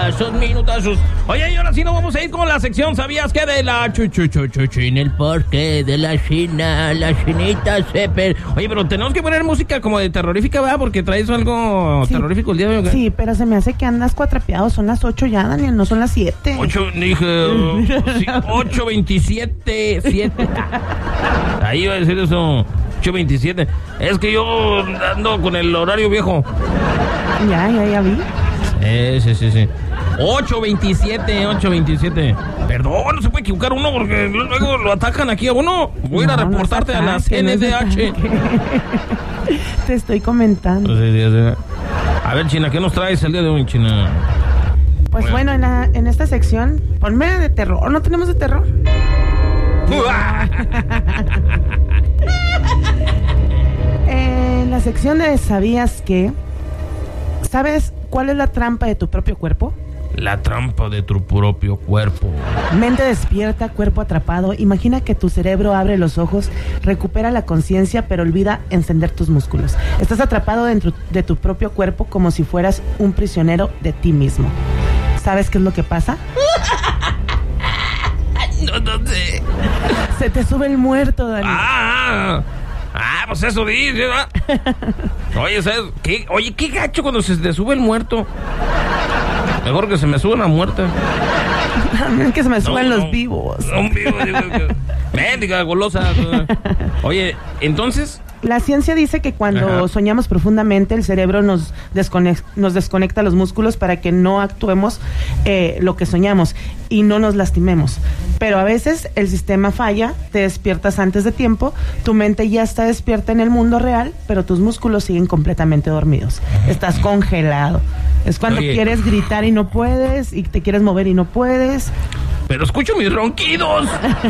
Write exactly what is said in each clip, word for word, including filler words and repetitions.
minutazos, minutazos. Oye, y ahora sí nos vamos a ir con la sección, ¿sabías que de la chuchuchuchuchín, el porqué de la China, la chinita seper? Oye, pero tenemos que poner música como de terrorífica, ¿verdad? Porque traes algo sí. terrorífico el día de hoy. Sí, pero se me hace que andas cuatrapeado, son las ocho ya, Daniel, no son las siete. Ocho, dije, sí, ocho veintisiete, siete. Ahí iba a decir eso, ocho veintisiete. Es que yo ando con el horario viejo. Ya, ya, ya vi. Sí, sí, sí, sí. ocho veintisiete, ocho veintisiete. Perdón, no se puede equivocar uno porque luego lo atacan aquí a uno. Voy a ir a reportarte no, no a la C N D H. Te estoy comentando. Sí, sí, sí. A ver, China, ¿qué nos traes el día de hoy, China? Pues bueno, en, la, en esta sección, ponme de terror. ¿No tenemos de terror? En la sección de ¿sabías qué? ¿Sabes cuál es la trampa de tu propio cuerpo? La trampa de tu propio cuerpo. Mente despierta, cuerpo atrapado. Imagina que tu cerebro abre los ojos, recupera la conciencia, pero olvida encender tus músculos. Estás atrapado dentro de tu propio cuerpo como si fueras un prisionero de ti mismo. ¿Sabes qué es lo que pasa? No, no sé. Se te sube el muerto, Dani. Ah, ah, pues eso dice, ¿verdad? Oye, ¿sabes qué? Oye, qué gacho cuando se te sube el muerto. Mejor que se me suba una muerta. Que se me suban no, los no, vivos. Un vivo, digo, mendiga, golosa. Oye, entonces... La ciencia dice que cuando Ajá. soñamos profundamente, el cerebro nos desconecta, nos desconecta los músculos para que no actuemos eh, lo que soñamos y no nos lastimemos. Pero a veces el sistema falla, te despiertas antes de tiempo, tu mente ya está despierta en el mundo real, pero tus músculos siguen completamente dormidos. Estás congelado. Es cuando Oye. quieres gritar y no puedes, y te quieres mover y no puedes. Pero escucho mis ronquidos.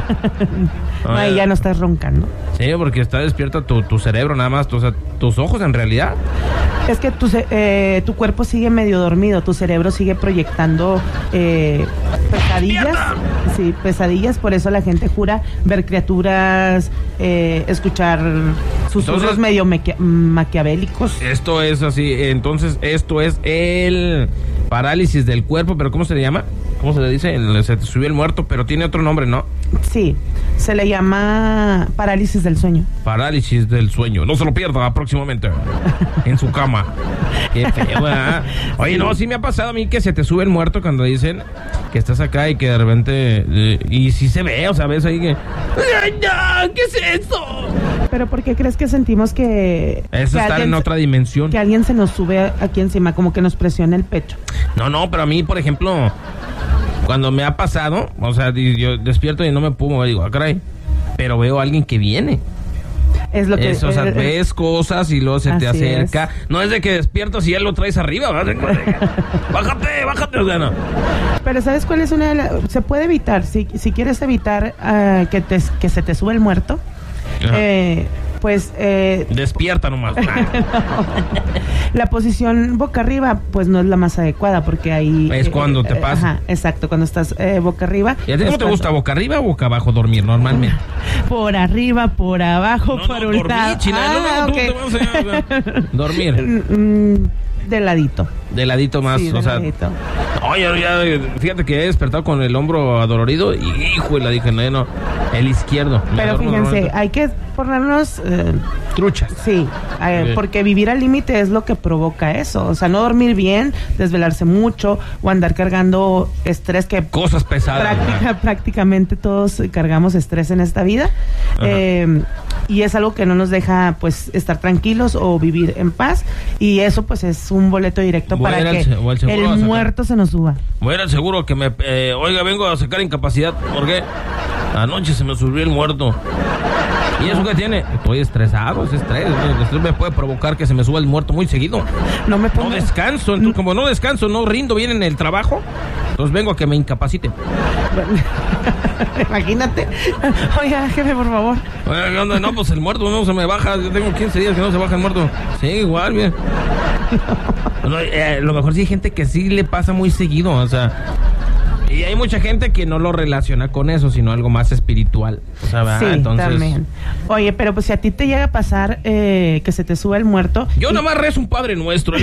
Ahí ya no estás roncando. Sí, porque está despierta tu, tu cerebro nada más, tu, o sea, tus ojos en realidad. Es que tu, eh, tu cuerpo sigue medio dormido, tu cerebro sigue proyectando eh, pesadillas. ¡Mierda! Sí, pesadillas, por eso la gente jura ver criaturas, eh, escuchar susurros entonces, medio mequia- maquiavélicos. Esto es así, entonces esto es el parálisis del cuerpo, pero ¿cómo se le llama? ¿Cómo se le dice? El, se te subió el muerto, pero tiene otro nombre, ¿no? Sí, se le llama parálisis del sueño. Parálisis del sueño. No se lo pierda próximamente en su cama. Qué feo, ¿verdad? Oye, no, sí me ha pasado a mí que se te sube el muerto cuando dicen que estás acá y que de repente... Eh, y sí se ve, o sea, ves ahí que... ¡Ay, no! ¿Qué es eso? ¿Pero por qué crees que sentimos que... Eso que está en otra dimensión. Que alguien se nos sube aquí encima, como que nos presiona el pecho. No, no, pero a mí, por ejemplo... Cuando me ha pasado, o sea, yo despierto y no me puedo mover, digo, ah, caray, pero veo a alguien que viene. Es lo que... Eso, o sea, eh, ves cosas y luego se te acerca. Es. No es de que despiertas y ya lo traes arriba, ¿verdad? Bájate, bájate, o sea, no. Pero ¿sabes cuál es una de las...? Se puede evitar, si, si quieres evitar uh, que, te, que se te sube el muerto, eh, pues... Eh, despierta nomás. no. La posición boca arriba, pues no es la más adecuada, porque ahí... Es eh, cuando te pasa. Ajá, exacto, cuando estás eh, boca arriba. ¿Y a ti cómo te gusta, boca arriba o boca abajo dormir normalmente? Por arriba, por abajo, no, por no, un dormir, lado. China, Ah, no, no, okay. tú te vas a enseñar, dormir. Mm, de ladito. De ladito más, sí, o de sea... ladito. Oye, ya, fíjate que he despertado con el hombro adolorido y, hijo, la dije, no, no, el izquierdo. Pero fíjense, hay que ponernos... Eh, truchas. Sí, eh, sí, porque vivir al límite es lo que provoca eso. O sea, no dormir bien, desvelarse mucho o andar cargando estrés que... Cosas pesadas. Práctica, prácticamente todos cargamos estrés en esta vida. Eh, y es algo que no nos deja, pues, estar tranquilos o vivir en paz. Y eso, pues, es un boleto directo voy para que el, el muerto se nos suba. Voy a ir al seguro que me... Eh, oiga, vengo a sacar incapacidad. ¿Por qué? Anoche se me subió el muerto. ¿Y eso qué tiene? Estoy estresado, es estrés. El estrés me puede provocar que se me suba el muerto muy seguido. No me pongo... No descanso. Entonces, como no descanso, no rindo bien en el trabajo, entonces vengo a que me incapacite. Imagínate. Oiga, jefe, por favor. Oiga, no, no, pues el muerto no se me baja. Yo tengo quince días que no se baja el muerto. Sí, igual, bien. No, eh, lo mejor sí hay gente que sí le pasa muy seguido, o sea... Y hay mucha gente que no lo relaciona con eso, sino algo más espiritual. O sea, ¿verdad? Sí, Entonces... también. Oye, pero pues si a ti te llega a pasar eh, que se te sube el muerto... Yo y... nada más rezo un Padre Nuestro.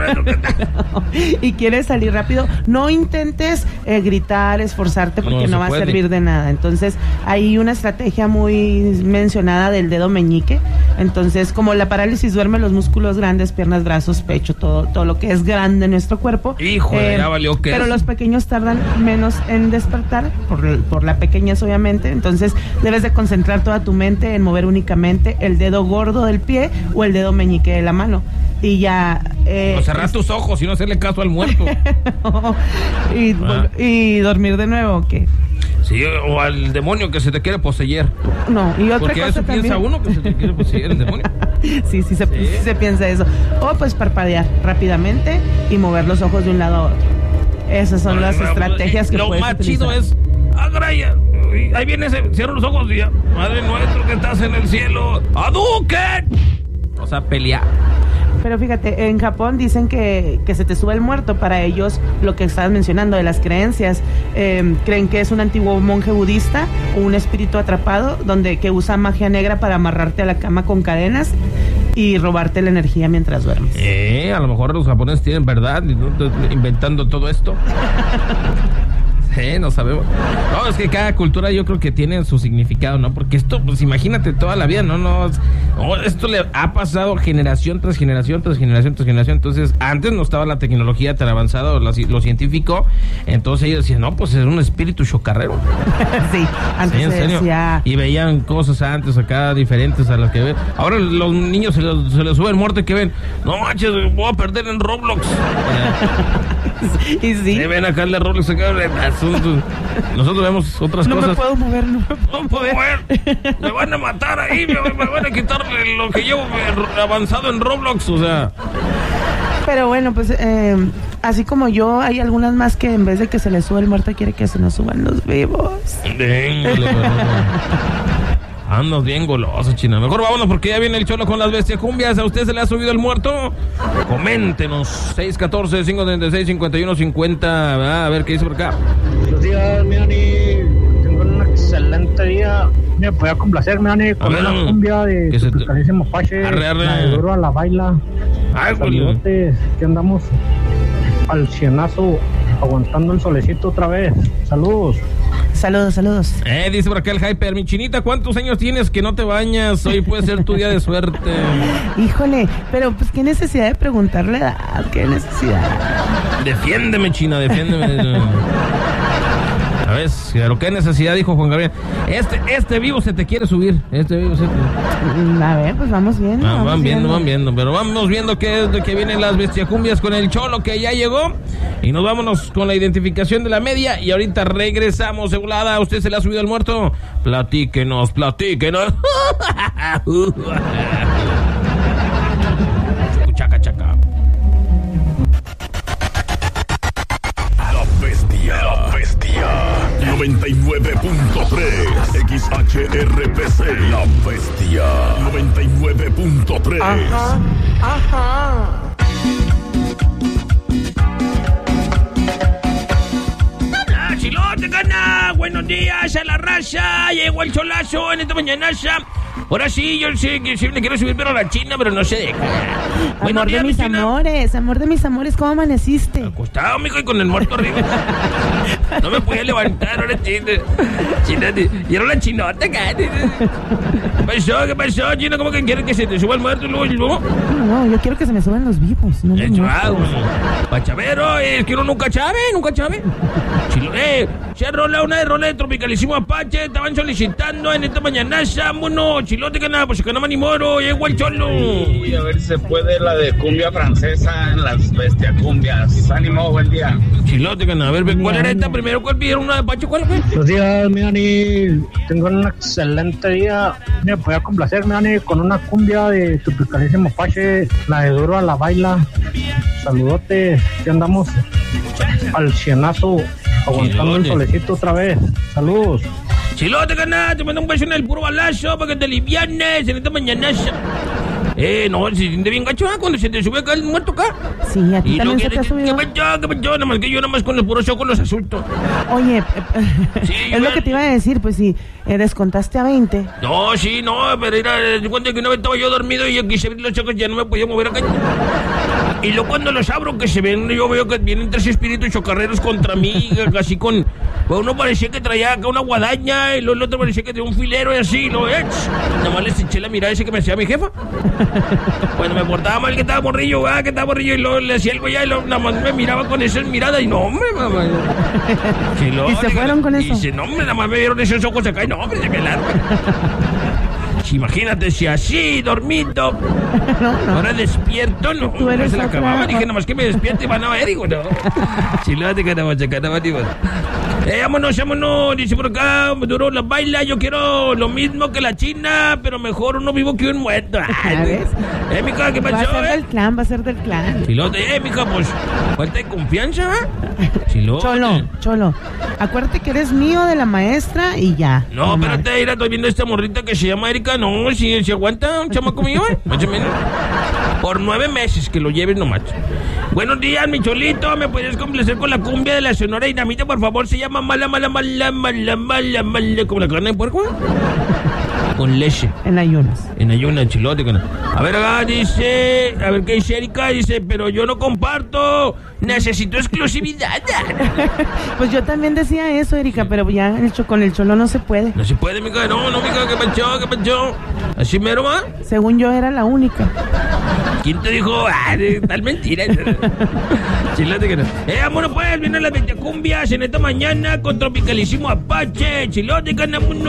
y quieres salir rápido, no intentes eh, gritar, esforzarte, porque no, no va puede. a servir de nada. Entonces, hay una estrategia muy mencionada del dedo meñique. Entonces, como la parálisis duerme los músculos grandes, piernas, brazos, pecho, todo, todo lo que es grande en nuestro cuerpo. Híjole, eh, ya valió que Pero es. los pequeños tardan menos en despertar, por, por la pequeñez obviamente. Entonces, debes de concentrar toda tu mente en mover únicamente el dedo gordo del pie o el dedo meñique de la mano. Y ya... Eh, o cerrar es... tus ojos y no hacerle caso al muerto. no, y, ah. y dormir de nuevo, ¿o qué? Sí, o al demonio que se te quiere poseer. No, y otra Porque cosa eso también... piensa uno que se te quiere poseer el demonio. sí, sí se, sí. sí se piensa eso. O pues parpadear rápidamente y mover los ojos de un lado a otro. Esas son no, las no, estrategias que lo puedes más utilizar. Chido es... ¡Agraya! Ahí viene ese... Cierra los ojos y ya. Madre nuestro que estás en el cielo. ¡Aduken! O sea, pelear. Pero fíjate, en Japón dicen que, que se te sube el muerto. Para ellos, lo que estabas mencionando de las creencias, eh, creen que es un antiguo monje budista o un espíritu atrapado donde que usa magia negra para amarrarte a la cama con cadenas y robarte la energía mientras duermes. Eh, a lo mejor los japoneses tienen verdad, inventando todo esto. Sí, no sabemos. No, es que cada cultura yo creo que tiene su significado, ¿no? Porque esto, pues imagínate toda la vida, ¿no? No, no esto le ha pasado generación tras generación, tras generación, tras generación. Entonces, antes no estaba la tecnología tan avanzada, lo, lo científico. Entonces ellos decían, no, pues es un espíritu chocarrero. Sí, antes sí, en serio. Decía... Y veían cosas antes acá diferentes a las que ven. Ahora los niños se les, se les sube el muerto que ven. No manches, voy a perder en Roblox. Y sí. Se ven acá el de Roblox acá. Nosotros vemos otras no cosas. No me puedo mover, no me puedo no mover. mover. Me van a matar ahí, me, me van a quitar lo que llevo avanzado en Roblox, o sea. Pero bueno, pues eh, así como yo, hay algunas más que en vez de que se les sube el muerto, quiere que se nos suban los vivos. Véngale, andas bien goloso, China. Mejor vámonos porque ya viene el Cholo con las bestias cumbias. ¿A usted se le ha subido el muerto? Coméntenos. seis uno cuatro, cinco tres seis, cinco uno cinco cero. Ah, a ver qué dice por acá. Buenos días, mi Ani. Tengo un excelente día. Me voy a complacer, mi Ani, con una cumbia de tu carísimo Pache. Arre, arre. La de Duro a la Baila. Ay, saludotes, que andamos al cienazo, aguantando el solecito otra vez. Saludos. Saludos, saludos. Eh, dice por acá el Hyper, mi Chinita, ¿cuántos años tienes que no te bañas? Hoy puede ser tu día de suerte. Híjole, pero pues qué necesidad de preguntarle edad, qué necesidad. Defiéndeme, China, defiéndeme. A ver, pero qué necesidad, dijo Juan Gabriel. Este, este vivo se te quiere subir. Este vivo se te... A ver, pues vamos viendo. Ah, vamos van viendo, viendo, van viendo. Pero vamos viendo qué es de que vienen las bestiacumbias con el Cholo que ya llegó. Y nos vámonos con la identificación de la media. Y ahorita regresamos, Eulada. ¿A usted se le ha subido el muerto? Platíquenos, platíquenos. Chaca, chaca. La bestia, la bestia. noventa y nueve punto tres X H R P C. La bestia. noventa y nueve punto tres. Ajá, ajá. Hola, chilote, gana. Buenos días a la raza. Llegó el cholazo en esta mañanaza. Ahora sí, yo sé que siempre quiero subir pero a la China, pero no se deja. Amor días, de mis China. amores, amor de mis amores, ¿cómo amaneciste? Acostado, mijo, y con el muerto arriba. No me podía levantar, ahora China. China, y era la chinota acá. ¿Qué pasó? ¿Qué pasó, China? ¿Cómo que quieres que se te suba el muerto y luego y luego? No, no, yo quiero que se me suban los vivos. No Eso hago. Pachavero, es que uno nunca chave, nunca chave. Chilo, eh, se rola una de rola de Tropicalísimo Apache, estaban solicitando en esta mañanaza, bueno, chilote que nada, pues que no me animoro, llegó el Cholo. Uy, a ver si se puede la de cumbia francesa en las bestiacumbias. Ánimo, buen día. Chilote que nada, a ver, ¿cuál era esta? Primero, ¿cuál pidieron una de Apache? ¿Cuál fue? Buenos días, mi Ani. Tengo un excelente día. Me voy a complacer, mi Ani, con una cumbia de Tropicalísimo Apache, la de Duro a la Baila. Saludotes, que andamos al cienazo, aguantando el solecito otra vez. Saludos. Chilote, canal, te mando un beso en el puro balazo para que te alivianes en esta mañanaza. Eh, no, se siente bien gacho, ¿eh? Cuando se te sube acá el muerto acá. Sí, a ti Y también lo se que, te ha ¿qué subido. pasó? ¿Qué pasó? Nada más que yo nada más con los puros ojos los asulto. Oye, eh, Sí, es lo bueno. que te iba a decir, pues si eh, descontaste a veinte. No, sí, no, pero era cuando que una vez estaba yo dormido y yo quise abrir los ojos, ya no me podía mover acá. Y luego cuando los abro, que se ven, yo veo que vienen tres espíritus chocarreros contra mí, así con... Pues uno parecía que traía acá una guadaña y luego el otro parecía que tenía un filero y así, ¿no? ¿Eh? Nada más les eché la mirada ese que me hacía mi jefa. Cuando me portaba mal que estaba morrillo, ah, que estaba morrillo, y luego le hacía algo ya y luego nada más me miraba con esa mirada y no, hombre, mamá. Sí, luego, ¿Y se digo, fueron con y eso? dice, no, hombre, nada más me vieron esos ojos acá y no, hombre, se me larga. Si imagínate si así, dormido, No, no. ahora despierto, no, Tú eres se la otra- acababa, dije, nada más que me despierte y van a ver, digo, no. Si lo hace que nada más, que nada más, digo. Eh, vámonos, vámonos, dice por acá, duró la baila, yo quiero lo mismo que la China, pero mejor uno vivo que un muerto. Ay, ¿Ya ves? Eh, mija, ¿qué Va a pasó, ser eh? del clan, va a ser del clan. Si lo eh, mija, pues, falta de confianza, ¿eh? Si lo Cholo, Cholo, acuérdate que eres mío de la maestra y ya. No, Nomás. espérate, mira, estoy viendo esta morrita que se llama Erika. No, si, si aguanta un chamaco mío, ¿eh? Más o menos. Por nueve meses que lo lleves nomás. Buenos días, mi cholito. ¿Me puedes complacer con la cumbia de la Sonora Dinamita, por favor? Se llama mala, mala, mala, mala, mala, mala. ¿Como la carne de puerco? Con leche. En ayunas. En ayuna, chilote. Con... A ver, acá dice... A ver, ¿qué dice Erika? Dice, pero yo no comparto. Necesito exclusividad. Pues yo también decía eso, Erika, pero ya el cho- con el Cholo no se puede. No se puede, mija. No, no, mija. ¿Qué panchó? ¿Qué panchó? ¿Así mero, va? Según yo era la única. ¿Quién te dijo? Ah, de- tal mentira. Chilote que no. Eh, vámonos pues, vienen las veinte cumbias en esta mañana con Tropicalísimo Apache. Chilote, ganamos.